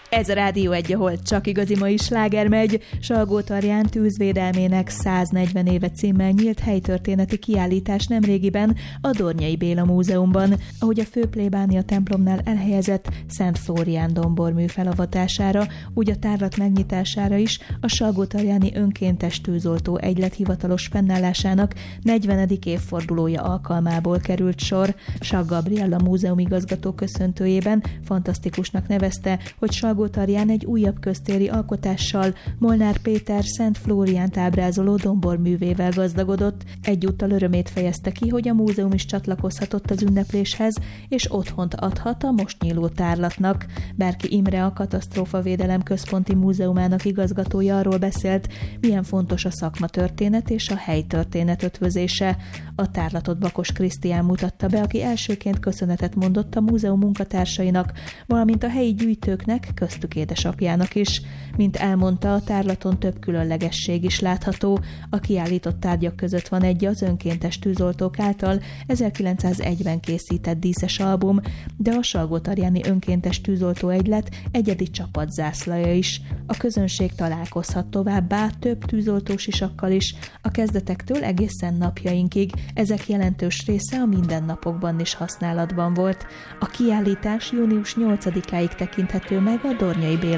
Ez a Rádió 1, ahol csak igazi mai sláger megy. Salgótarján tűzvédelmének 140 éve címmel nyílt helytörténeti kiállítás nemrégiben a Dornyai Béla Múzeumban, ahogy a főplébánia templomnál elhelyezett Szent Flórián dombormű felavatására, úgy a tárlat megnyitására is a salgótarjáni önkéntes tűzoltó egylet hivatalos fennállásának 40. évfordulója alkalmából került sor. Sak Gabriella múzeumigazgató köszöntőjében fantasztikusnak nevezte, hogy Salgótarján egy újabb köztéri alkotással, Molnár Péter Szent Flóriánt ábrázoló domborművével gazdagodott. Egyúttal örömét fejezte ki, hogy a múzeum is csatlakozhatott az ünnepléshez, és otthont adhat a most nyíló tárlatnak. Berki Imre, a Katasztrófavédelem Központi Múzeumának igazgatója arról beszélt, milyen fontos a szakmatörténet és a helytörténet ötvözése. A tárlatot Bakos Krisztián mutatta be, aki elsőként köszönetet mondott a múzeum munkatársainak, valamint a helyi gyűjtőknek, köztük édesapjának is. Mint elmondta, a tárlaton több különlegesség is látható. A kiállított tárgyak között van egy az önkéntes tűzoltók által 1901-ben készített díszes album, de a salgótarjáni önkéntes tűzoltó egylet egyedi csapatzászlaja is. A közönség találkozhat továbbá több tűzoltósisakkal is, a kezdetektől egészen napjainkig. Ezek jelentős része a mindennapokban is használatban volt. A kiállítás június 8-áig tekinthető meg a Dornyai Béla